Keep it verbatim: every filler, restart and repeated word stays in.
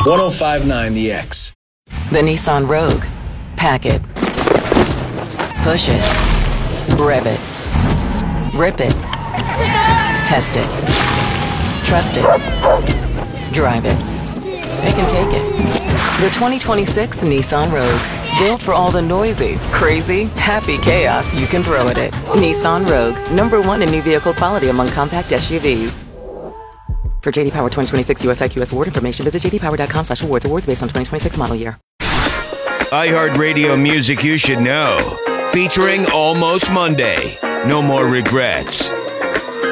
ten fifty-nine The X. The Nissan Rogue. Pack it. Push it. Rev it. Rip it. Test it. Trust it. Drive it. It can take it. The twenty twenty-six Nissan Rogue. Built for all the noisy, crazy, happy chaos you can throw at it. Nissan Rogue. Number one in new vehicle quality among compact S U Vs. For J D Power twenty twenty-six U S I Q S award information, visit j d power dot com slash awards. Awards based on twenty twenty-six model year. iHeartRadio music you should know. Featuring Almost Monday. No More Regrets.